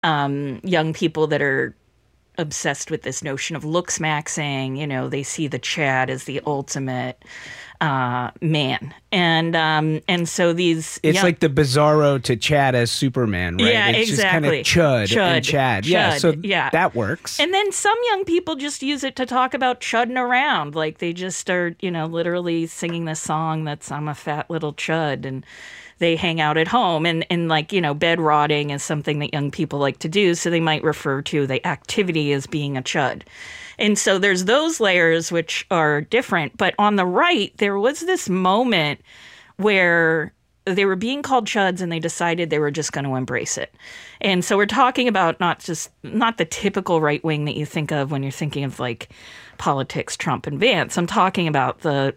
young people that are obsessed with this notion of looks maxing. They see the Chad as the ultimate man, and so these It's like the Bizarro to Chad as Superman, right? Yeah, it's exactly. Just kind of Chud and Chad. Yeah, so yeah. that works. And then some young people just use it to talk about chudding around. Like they just start, literally singing this song that's I'm a fat little chud, and they hang out at home, and like, bed rotting is something that young people like to do. So they might refer to the activity as being a chud. And so there's those layers which are different. But on the right, there was this moment where they were being called chuds and they decided they were just going to embrace it. And so we're talking about not the typical right wing that you think of when you're thinking of like politics, Trump and Vance. I'm talking about the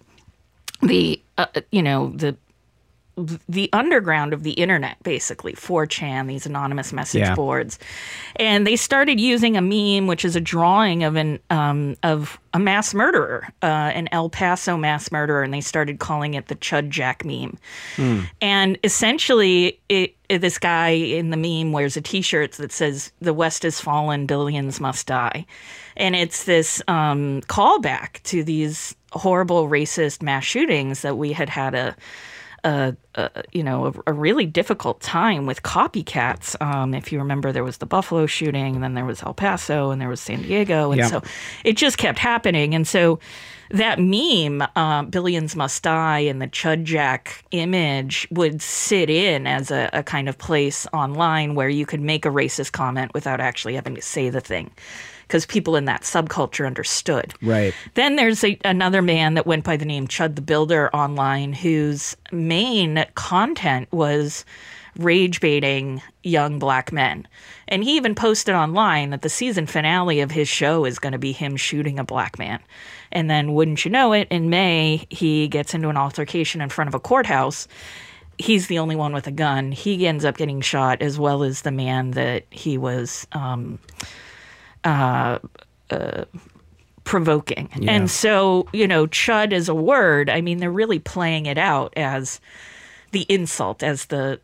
underground of the internet, basically, 4chan, these anonymous message boards. And they started using a meme, which is a drawing of of a mass murderer, an El Paso mass murderer, and they started calling it the Chud Jack meme. And essentially, this guy in the meme wears a T-shirt that says, "The West has fallen, billions must die." And it's this callback to these horrible racist mass shootings that we had a really difficult time with copycats. If you remember, there was the Buffalo shooting, and then there was El Paso, and there was San Diego. And so it just kept happening. And so that meme, Billions Must Die, and the Chud Jack image would sit in as a kind of place online where you could make a racist comment without actually having to say the thing, because people in that subculture understood. Right. Then there's another man that went by the name Chud the Builder online, whose main content was rage baiting young black men. And he even posted online that the season finale of his show is going to be him shooting a black man. And then, wouldn't you know it, in May, he gets into an altercation in front of a courthouse. He's the only one with a gun. He ends up getting shot, as well as the man that he was provoking. Yeah. And so, chud as a word, I mean, they're really playing it out as the insult, as the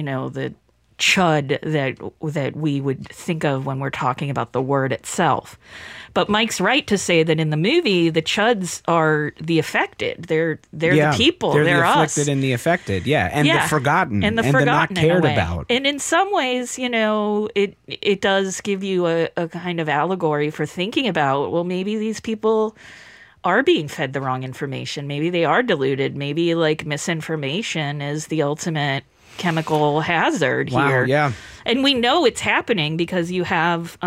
chud that we would think of when we're talking about the word itself. But Mike's right to say that in the movie, the chuds are the affected. They're the people. They're the afflicted us. and the affected. Yeah, and the forgotten and the not cared about. And in some ways, it does give you a kind of allegory for thinking about, well, maybe these people are being fed the wrong information. Maybe they are deluded. Maybe like misinformation is the ultimate chemical hazard here. Yeah. And we know it's happening because you have,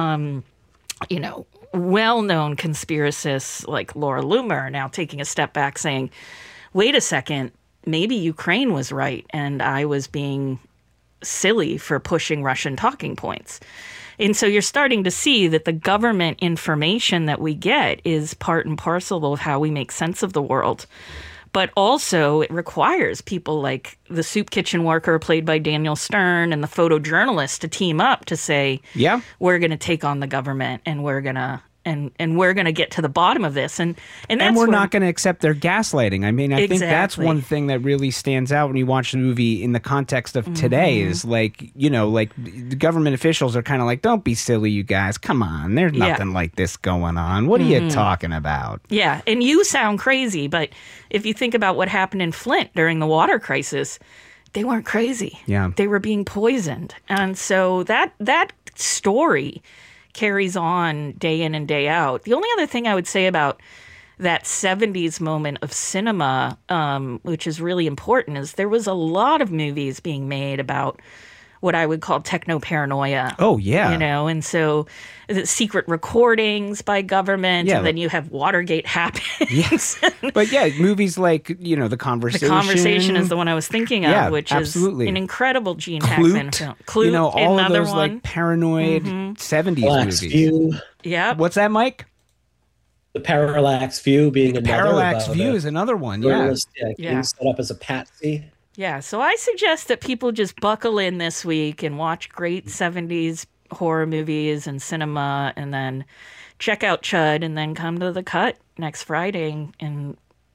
well-known conspiracists like Laura Loomer now taking a step back saying, wait a second, maybe Ukraine was right and I was being silly for pushing Russian talking points. And so you're starting to see that the government information that we get is part and parcel of how we make sense of the world. But also it requires people like the soup kitchen worker played by Daniel Stern and the photojournalist to team up to say, we're going to take on the government and we're going to we're going to get to the bottom of this. And we're not going to accept their gaslighting. I mean, I think that's one thing that really stands out when you watch the movie in the context of today is like, the government officials are kind of like, don't be silly, you guys. Come on. There's nothing like this going on. What are you talking about? Yeah. And you sound crazy. But if you think about what happened in Flint during the water crisis, they weren't crazy. Yeah. They were being poisoned. And so that story carries on day in and day out. The only other thing I would say about that 70s moment of cinema, which is really important, is there was a lot of movies being made about what I would call techno-paranoia. Oh, yeah. And so the secret recordings by government, and then you have Watergate happen. Yes. But movies like, The Conversation. The Conversation is the one I was thinking of, which is an incredible Gene Hackman film. Clute, all of those like paranoid 70s Parallax movies. View. Yeah. What's that, Mike? The Parallax View being another. Parallax View is another one, yeah. Being set up as a patsy. Yeah, so I suggest that people just buckle in this week and watch great 70s horror movies and cinema, and then check out Chud, and then come to the Cut next Friday and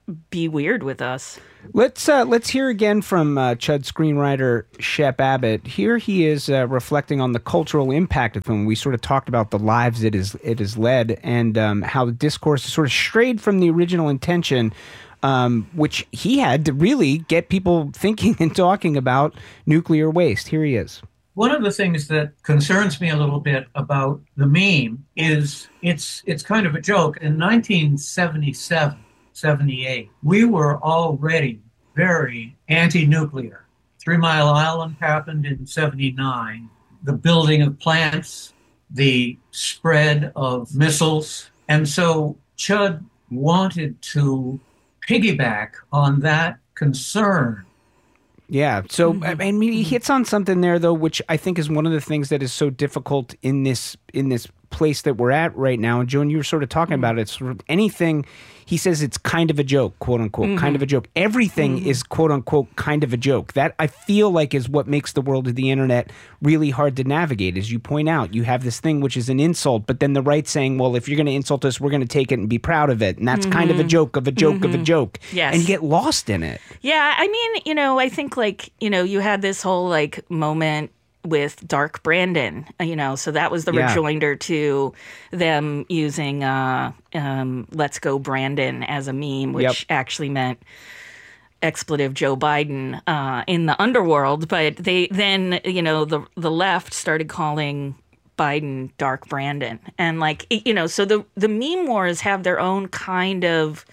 be weird with us. Let's hear again from Chud screenwriter Shep Abbott. Here he is reflecting on the cultural impact of the film. We sort of talked about the lives it has led, and how the discourse sort of strayed from the original intention, which he had to really get people thinking and talking about nuclear waste. Here he is. One of the things that concerns me a little bit about the meme is it's kind of a joke. In 1977, 78, we were already very anti-nuclear. 3 Mile Island happened in 79. The building of plants, the spread of missiles. And so Chud wanted to piggyback on that concern. Yeah. So, I mean, he hits on something there, though, which I think is one of the things that is so difficult in this place that we're at right now. And Joan, you were sort of talking about it. It's sort of anything. He says it's kind of a joke, quote unquote, kind of a joke. Everything is, quote unquote, kind of a joke. That I feel like is what makes the world of the internet really hard to navigate. As you point out, you have this thing which is an insult, but then the right saying, well, if you're going to insult us, we're going to take it and be proud of it. And that's kind of a joke of a joke of a joke. Yes. And you get lost in it. Yeah. I mean, I think you had this whole moment with Dark Brandon, so that was the rejoinder to them using Let's Go Brandon as a meme, which actually meant expletive Joe Biden in the underworld. But they then, the left started calling Biden Dark Brandon. And so the meme wars have their own kind of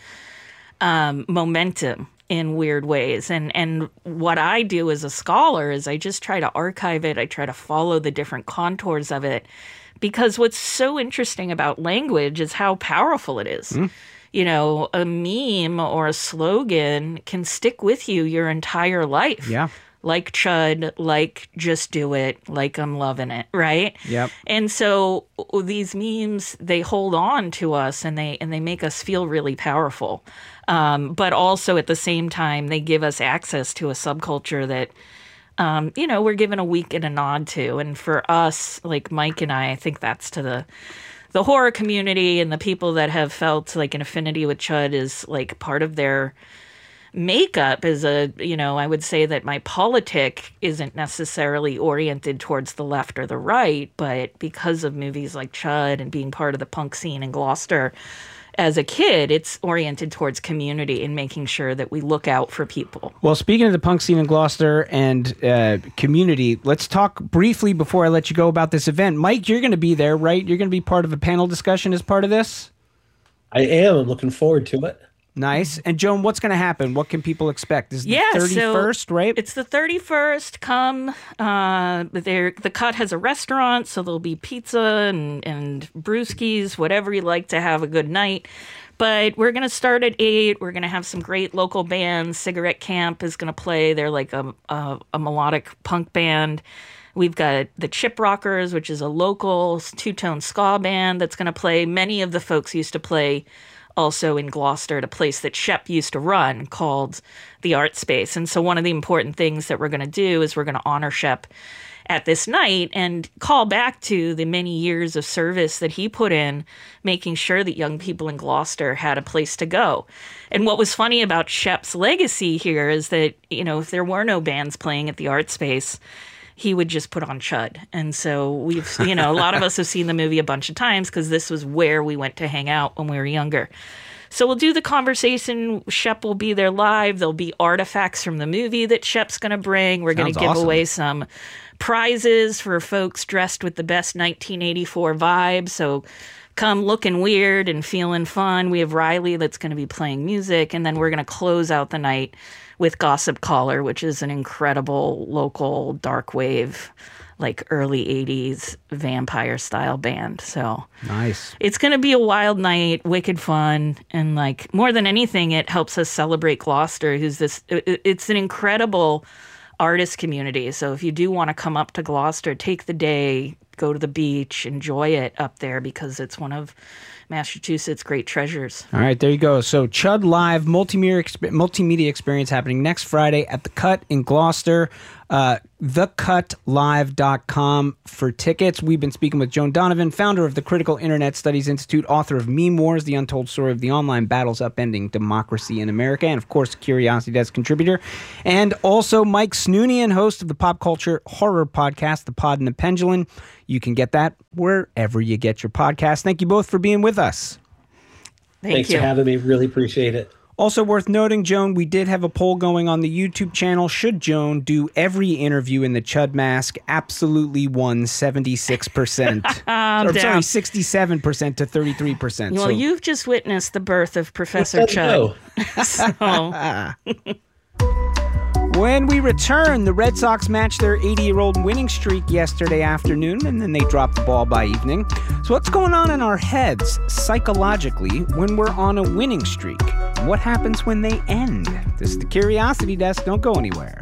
momentum in weird ways. And what I do as a scholar is I just try to archive it. I try to follow the different contours of it, because what's so interesting about language is how powerful it is. A meme or a slogan can stick with you your entire life. Yeah. Like Chud, like Just Do It, like I'm Loving It, right? Yep. And so these memes, they hold on to us and they make us feel really powerful. But also at the same time, they give us access to a subculture that, we're given a wink and a nod to. And for us, like Mike and I think that's to the horror community and the people that have felt like an affinity with Chud is like part of their makeup is I would say that my politic isn't necessarily oriented towards the left or the right, but because of movies like Chud and being part of the punk scene in Gloucester as a kid, it's oriented towards community and making sure that we look out for people. Well, speaking of the punk scene in Gloucester and community, let's talk briefly before I let you go about this event. Mike, you're going to be there, right? You're going to be part of a panel discussion as part of this? I am. I'm looking forward to it. Nice. And Joan, what's going to happen? What can people expect? Is the 31st, right? It's the 31st. Come. The Cut has a restaurant, so there'll be pizza and brewskis, whatever you like to have a good night. But we're going to start at 8. We're going to have some great local bands. Cigarette Camp is going to play. They're like a melodic punk band. We've got the Chip Rockers, which is a local two-tone ska band that's going to play. Many of the folks used to play also in Gloucester at a place that Shep used to run called the Art Space. And so one of the important things that we're going to do is we're going to honor Shep at this night and call back to the many years of service that he put in, making sure that young people in Gloucester had a place to go. And what was funny about Shep's legacy here is that, if there were no bands playing at the Art Space, he would just put on Chud. And so we've, a lot of us have seen the movie a bunch of times because this was where we went to hang out when we were younger. So we'll do the conversation. Shep will be there live. There'll be artifacts from the movie that Shep's going to bring. We're going to give away some prizes for folks dressed with the best 1984 vibe. So come looking weird and feeling fun. We have Riley that's going to be playing music. And then we're going to close out the night with Gossip Caller, which is an incredible local dark wave, like early 80s vampire style band. So nice. It's going to be a wild night, wicked fun. And like more than anything, it helps us celebrate Gloucester, it's an incredible artist community. So if you do want to come up to Gloucester, take the day, go to the beach, enjoy it up there because it's one of Massachusetts' great treasures. All right, there you go. So Chud Live multimedia experience happening next Friday at the Cut in Gloucester. thecutlive.com for tickets. We've been speaking with Joan Donovan, founder of the Critical Internet Studies Institute, author of Meme Wars, The Untold Story of the Online Battles Upending Democracy in America, and of course, Curiosity Desk contributor. And also Mike Snoonian, host of the pop culture horror podcast, The Pod and the Pendulum. You can get that wherever you get your podcast. Thank you both for being with us. Thanks for having me. Really appreciate it. Also worth noting, Joan, we did have a poll going on the YouTube channel. Should Joan do every interview in the Chud mask? Absolutely won 76%. Or, sorry, 67% to 33%. Well, you've just witnessed the birth of Professor Chud. When we return, the Red Sox matched their 80-year-old winning streak yesterday afternoon, and then they dropped the ball by evening. So what's going on in our heads psychologically when we're on a winning streak? What happens when they end? This is the Curiosity Desk. Don't go anywhere.